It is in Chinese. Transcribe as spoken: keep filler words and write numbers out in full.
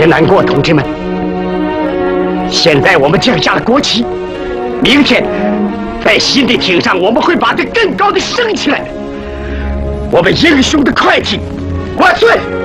别难过，同志们。现在我们降下了国旗，明天在新的艇上，我们会把它更高的升起来。我们英雄的会计，万岁！